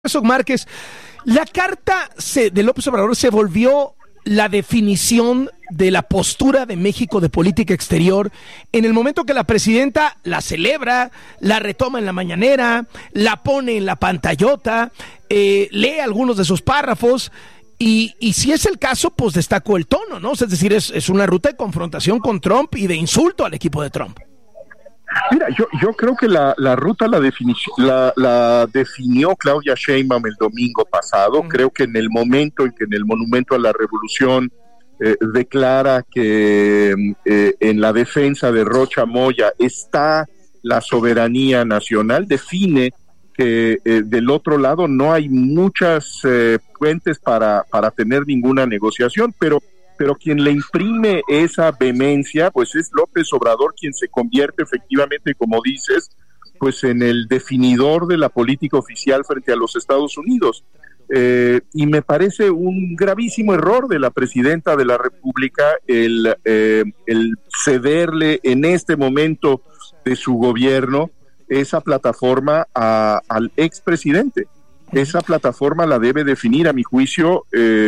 Eso, Márquez, la carta de López Obrador se volvió la definición de la postura de México de política exterior en el momento que la presidenta la celebra, la retoma en la mañanera, la pone en la pantallota, lee algunos de sus párrafos y si es el caso, pues destacó el tono, ¿no? Es decir, es una ruta de confrontación con Trump y de insulto al equipo de Trump. Mira, yo creo que la ruta la definió Claudia Sheinbaum el domingo pasado. Creo que en el momento en que en el Monumento a la Revolución declara que en la defensa de Rocha Moya está la soberanía nacional, define que del otro lado no hay muchas puentes para tener ninguna negociación, pero quien le imprime esa vehemencia, pues es López Obrador, quien se convierte efectivamente, como dices, pues en el definidor de la política oficial frente a los Estados Unidos. Y me parece un gravísimo error de la presidenta de la República el cederle en este momento de su gobierno esa plataforma al expresidente. Esa plataforma la debe definir, a mi juicio,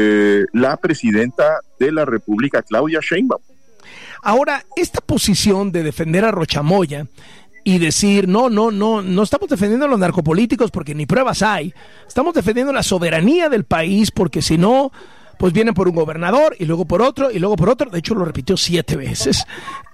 la presidenta de la República, Claudia Sheinbaum. Ahora, esta posición de defender a Rocha Moya y decir, no estamos defendiendo a los narcopolíticos porque ni pruebas hay, estamos defendiendo la soberanía del país porque si no, pues vienen por un gobernador y luego por otro, de hecho lo repitió 7 veces,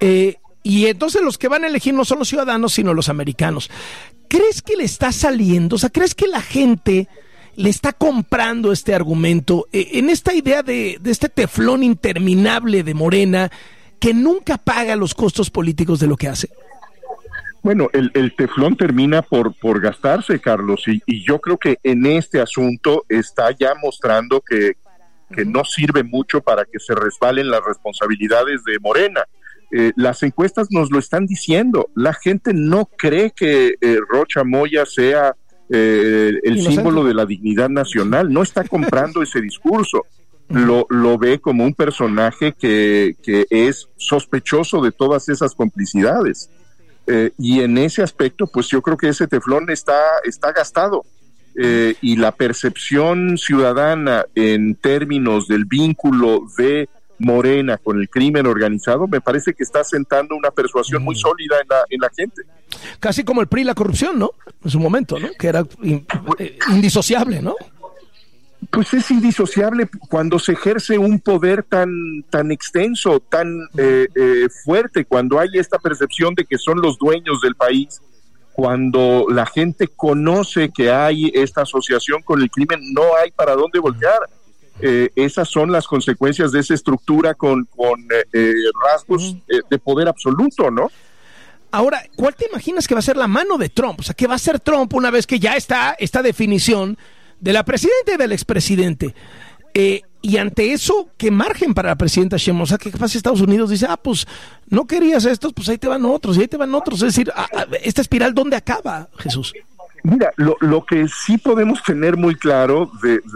y entonces los que van a elegir no son los ciudadanos, sino los americanos. ¿Crees que le está saliendo? O sea, ¿crees que la gente le está comprando este argumento en esta idea de este teflón interminable de Morena que nunca paga los costos políticos de lo que hace? Bueno, el teflón termina por gastarse, Carlos, y yo creo que en este asunto está ya mostrando que no sirve mucho para que se resbalen las responsabilidades de Morena. Las encuestas nos lo están diciendo. La gente no cree que Rocha Moya sea el símbolo de la dignidad nacional. No está comprando ese discurso. Lo ve como un personaje que es sospechoso de todas esas complicidades. Y en ese aspecto, pues yo creo que ese teflón está gastado. Y la percepción ciudadana en términos del vínculo de Morena con el crimen organizado, me parece que está sentando una persuasión muy sólida en la gente. Casi como el PRI y la corrupción, ¿no? En su momento, ¿no? Que era indisociable, ¿no? Pues es indisociable cuando se ejerce un poder tan extenso, tan fuerte, cuando hay esta percepción de que son los dueños del país, cuando la gente conoce que hay esta asociación con el crimen, no hay para dónde voltear. Esas son las consecuencias de esa estructura con rasgos de poder absoluto, ¿no? Ahora, ¿cuál te imaginas que va a ser la mano de Trump? O sea, ¿qué va a hacer Trump una vez que ya está esta definición de la presidenta y del expresidente? Y ante eso, ¿qué margen para la presidenta Sheinbaum? O sea, ¿qué pasa si Estados Unidos dice, pues no querías estos, pues ahí te van otros, y ahí te van otros? Es decir, esta espiral, ¿dónde acaba, Jesús? Mira, lo que sí podemos tener muy claro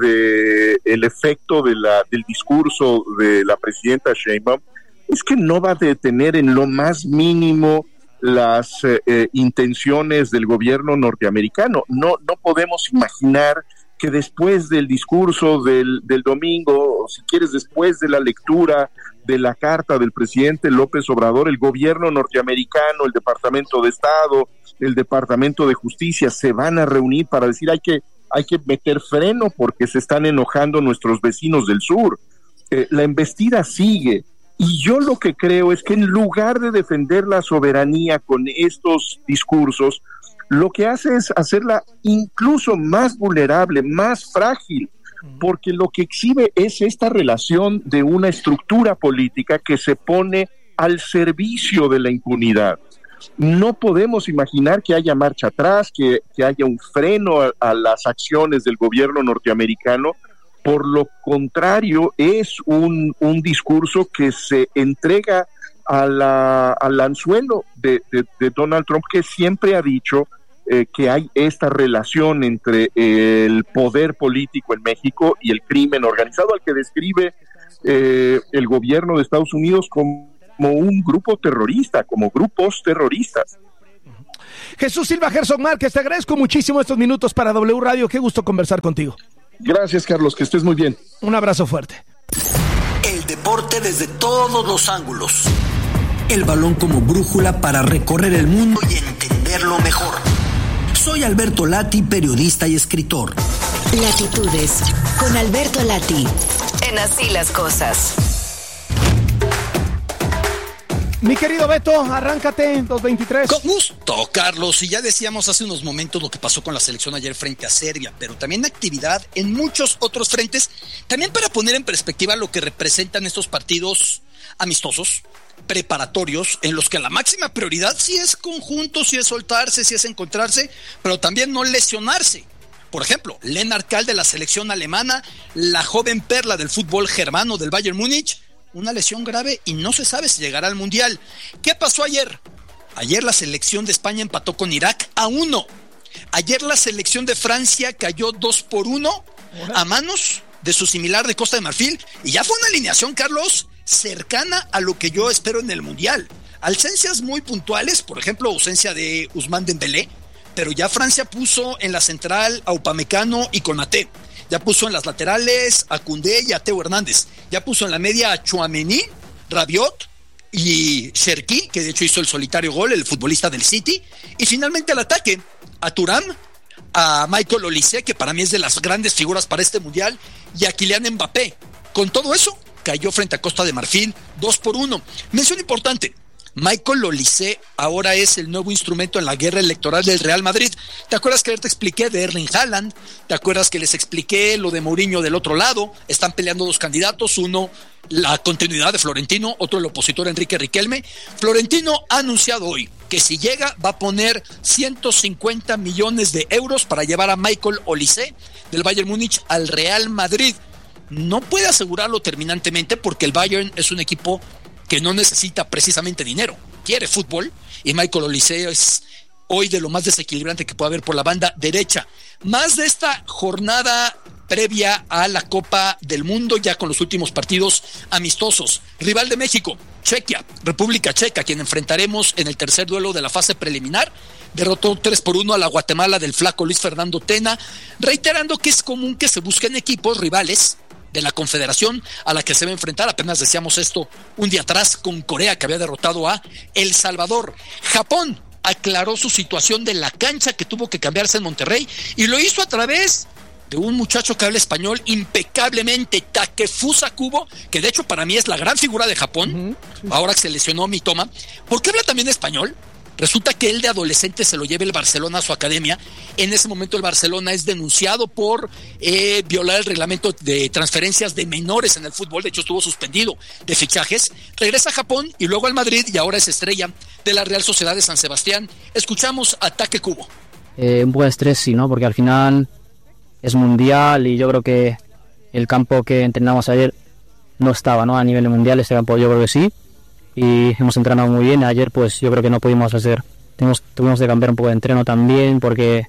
de el efecto del discurso de la presidenta Sheinbaum es que no va a detener en lo más mínimo las intenciones del gobierno norteamericano. No podemos imaginar que después del discurso del domingo, o si quieres después de la lectura de la carta del presidente López Obrador, el gobierno norteamericano, el Departamento de Estado, el Departamento de Justicia se van a reunir para decir hay que meter freno porque se están enojando nuestros vecinos del sur. La embestida sigue. Y yo lo que creo es que en lugar de defender la soberanía con estos discursos, lo que hace es hacerla incluso más vulnerable, más frágil, porque lo que exhibe es esta relación de una estructura política que se pone al servicio de la impunidad. No podemos imaginar que haya marcha atrás, que haya un freno a las acciones del gobierno norteamericano. Por lo contrario, es un discurso que se entrega al anzuelo de Donald Trump, que siempre ha dicho que hay esta relación entre el poder político en México y el crimen organizado, al que describe el gobierno de Estados Unidos como un grupo terrorista, como grupos terroristas. Jesús Silva Herzog Márquez, te agradezco muchísimo estos minutos para W Radio. Qué gusto conversar contigo. Gracias, Carlos, que estés muy bien. Un abrazo fuerte. El deporte desde todos los ángulos. El balón como brújula para recorrer el mundo y entenderlo mejor. Soy Alberto Lati, periodista y escritor. Latitudes, con Alberto Lati, en Así las Cosas. Mi querido Beto, arráncate, 2:23. Con gusto, Carlos. Y ya decíamos hace unos momentos lo que pasó con la selección ayer frente a Serbia, pero también actividad en muchos otros frentes, también para poner en perspectiva lo que representan estos partidos amistosos, preparatorios, en los que la máxima prioridad sí es conjunto, sí es soltarse, sí es encontrarse, pero también no lesionarse. Por ejemplo, Lennart Kahl de la selección alemana, la joven perla del fútbol germano del Bayern Múnich, una lesión grave y no se sabe si llegará al Mundial. ¿Qué pasó ayer? Ayer la selección de España empató con Irak a 1. Ayer la selección de Francia cayó 2-1 a manos de su similar de Costa de Marfil. Y ya fue una alineación, Carlos, cercana a lo que yo espero en el Mundial. Ausencias muy puntuales, por ejemplo, ausencia de Ousmane Dembélé, pero ya Francia puso en la central a Upamecano y Konaté. Ya puso en las laterales a Koundé y a Teo Hernández. Ya puso en la media a Tchouaméni, Rabiot y Cherki, que de hecho hizo el solitario gol, el futbolista del City. Y finalmente al ataque a Thuram, a Michael Olise, que para mí es de las grandes figuras para este Mundial, y a Kylian Mbappé. Con todo eso, cayó frente a Costa de Marfil 2-1. Mención importante. Michael Olise ahora es el nuevo instrumento en la guerra electoral del Real Madrid. ¿Te acuerdas que ayer te expliqué de Erling Haaland? ¿Te acuerdas que les expliqué lo de Mourinho del otro lado? Están peleando dos candidatos, uno la continuidad de Florentino, otro el opositor Enrique Riquelme. Florentino ha anunciado hoy que si llega va a poner 150 millones de euros para llevar a Michael Olise del Bayern Múnich al Real Madrid. No puede asegurarlo terminantemente porque el Bayern es un equipo que no necesita precisamente dinero, quiere fútbol, y Michael Olise es hoy de lo más desequilibrante que puede haber por la banda derecha. Más de esta jornada previa a la Copa del Mundo, ya con los últimos partidos amistosos. Rival de México, Chequia, República Checa, quien enfrentaremos en el tercer duelo de la fase preliminar. Derrotó 3-1 a la Guatemala del flaco Luis Fernando Tena, reiterando que es común que se busquen equipos rivales de la confederación a la que se va a enfrentar. Apenas decíamos esto un día atrás con Corea, que había derrotado a El Salvador. Japón aclaró su situación de la cancha que tuvo que cambiarse en Monterrey y lo hizo a través de un muchacho que habla español impecablemente, Takefusa Kubo, que de hecho para mí es la gran figura de Japón, ahora que se lesionó Mitoma. ¿Por qué habla también español? Resulta que él de adolescente se lo lleva el Barcelona a su academia. En ese momento el Barcelona es denunciado por violar el reglamento de transferencias de menores en el fútbol. De hecho estuvo suspendido de fichajes. Regresa a Japón y luego al Madrid y ahora es estrella de la Real Sociedad de San Sebastián. Escuchamos a Take Kubo. Un poco de estrés, sí, ¿no? Porque al final es mundial y yo creo que el campo que entrenamos ayer no estaba, ¿no? A nivel mundial, este campo yo creo que sí. Y hemos entrenado muy bien. Ayer pues yo creo que no pudimos hacer, tuvimos que cambiar un poco de entreno también porque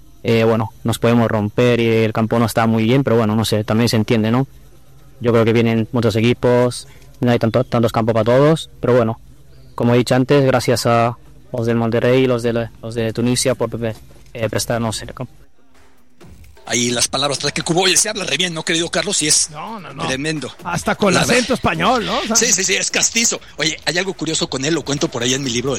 nos podemos romper y el campo no está muy bien, pero bueno, no sé, también se entiende, ¿no? Yo creo que vienen muchos equipos, no hay tantos campos para todos, pero bueno, como he dicho antes, gracias a los del Monterrey y los de Tunisia por prestarnos el campo. Ahí las palabras que Kubo, oye, se habla re bien, ¿no, querido Carlos? Y es tremendo. Hasta con acento español, ¿no? Sí, es castizo. Oye, hay algo curioso con él, lo cuento por ahí en mi libro